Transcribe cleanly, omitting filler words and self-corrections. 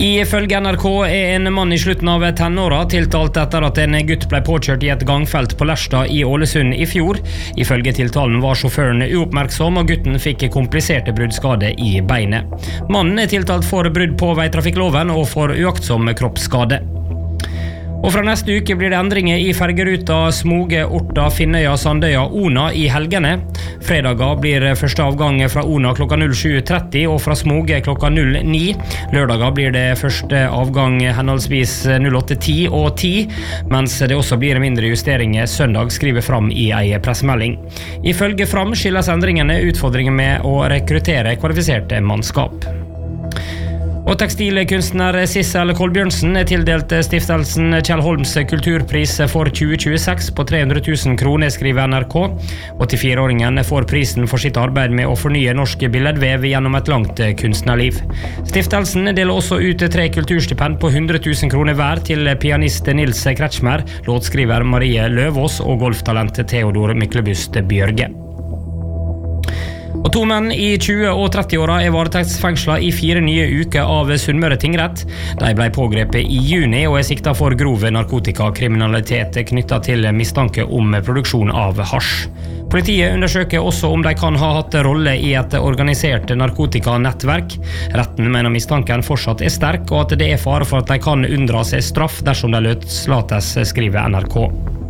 Ifølge NRK en mann I slutten av tenåra tiltalt etter at en gutt ble påkjørt I et gangfelt på Lerstad I Ålesund I fjor. Ifølge tiltalen var sjåføren uoppmerksom, og gutten fikk kompliserte bruddskade I beinet. Mannen tiltalt for brudd på veitrafikkloven og for uaktsom kroppsskade. Og fra neste uke blir det endringer I fergeruta Smoge, Orta, Finnøya, Sandøya, Ona I helgene. Fredager blir første avgang fra Ona klokka 07.30 og fra Smoge klokka 09. Lørdager blir det første avgang henholdsvis 08.10 og 10, mens det også blir mindre justeringer søndag, skriver Fram I en pressemelding. Ifølge Fram skyldes endringene utfordringer med å rekruttere kvalifiserte mannskap. Og tekstilkunstner Sissel Kolbjørnsen tildelt stiftelsen Kjell Holms kulturpris for 2026 på 300 000 kroner, skriver NRK. 84-åringen får prisen for sitt arbeid med å fornye norsk billedvev gjennom et langt kunstnerliv. Stiftelsen deler også ut 3 kulturstipend på 100 000 kroner hver til pianist Nils Kretschmer, låtskriver Marie Løvås og golftalent Theodor Myklebust Bjørge. Og 2 menn I 20- og 30-åra varetektsfengslet I 4 nye uker av Sunnmøre tingrett. De ble pågrepet I juni og siktet for grov narkotikakriminalitet knyttet til mistanke om produksjon av hasj. Politiet undersøker også om de kan ha hatt rolle I et organisert narkotikanettverk. Retten mener mistanken fortsatt sterk, og at det fare for at de kan unndra seg straff dersom de løslates, skriver NRK.